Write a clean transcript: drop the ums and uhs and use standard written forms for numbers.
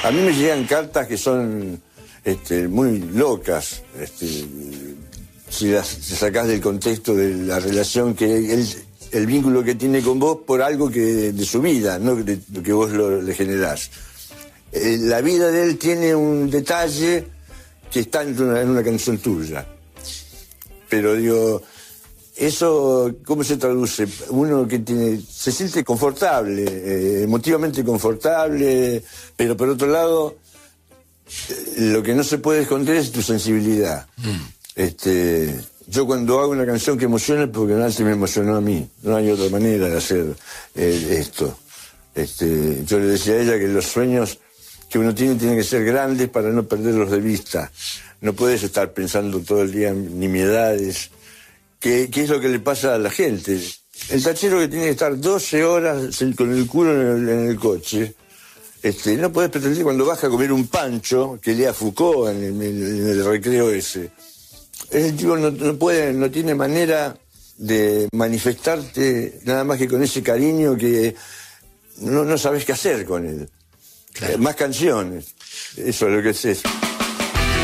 A mí me llegan cartas que son muy locas, si las sacás del contexto de la relación que el vínculo que tiene con vos por algo que de su vida, no que vos le generás. La vida de él tiene un detalle que está en una canción tuya. Pero digo, eso, ¿cómo se traduce? Uno que se siente confortable, emotivamente confortable, pero por otro lado, lo que no se puede esconder es tu sensibilidad. Yo cuando hago una canción que emociona es porque Nancy me emocionó a mí. No hay otra manera de hacer esto. Yo le decía a ella que los sueños que uno tiene que ser grandes para no perderlos de vista. No puedes estar pensando todo el día en nimiedades. ¿Qué es lo que le pasa a la gente? El tachero que tiene que estar 12 horas con el culo en el coche, no puedes pretender cuando baja a comer un pancho que lea Foucault en el recreo ese. El tipo no tiene manera de manifestarte nada más que con ese cariño que no sabes qué hacer con él. Claro. Más canciones. Eso es lo que es eso.